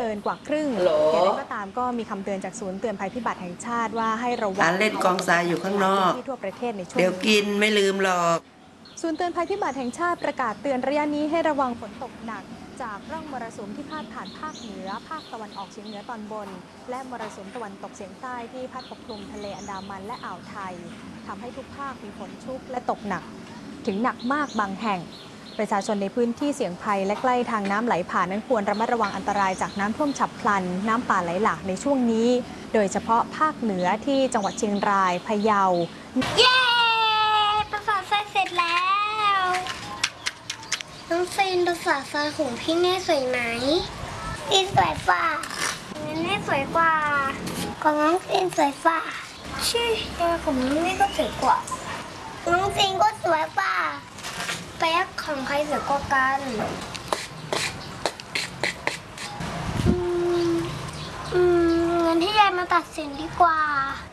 กินกว่าครึ่งอย่างไรก็ตามก็มีคำเตือนจากศูนย์เตือนภัยพิบัติแห่งชาติว่าให้ระวังการเล่นกองทรายอยู่ข้างนอกที่ทั่วประเทศในช่วงเดี๋ยวกินไม่ลืมหรอกศูนย์เตือนภัยพิบัติแห่งชาติประกาศเตือนระยะนี้ให้ระวังฝนตกหนักจากร่องมรสุมที่พาดผ่านภาคเหนือภาคตะวันออกเฉียงเหนือตอนบนและมรสุมตะวันตกเฉียงใต้ที่พัดปกคลุมทะเลอันดามันและอ่าวไทยทำให้ทุกภาคมีฝนชุกและตกหนักถึงหนักมากบางแห่งประชาชนในพื้นที่เสี่ยงภัยและใกล้ทางน้ำไหลผ่านนั้นควรระมัดระวังอันตรายจากน้ำท่วมฉับพลันน้ำป่าไหลหลากในช่วงนี้โดยเฉพาะภาคเหนือที่จังหวัดเชียงรายพะเยาเย้ประสาททรายเสร็จแล้วน้องซีนประสาททรายของพี่เน่สวยไหมซีนสวยกว่าเน่สวยกว่าของน้องซีนสวยกว่าชื่อของน้องเน่ก็สวยกว่าน้องซีนก็สวยกว่าแป๊กของใครสวยกว่ากันงั้นให้ยายมาตัดสินดีกว่า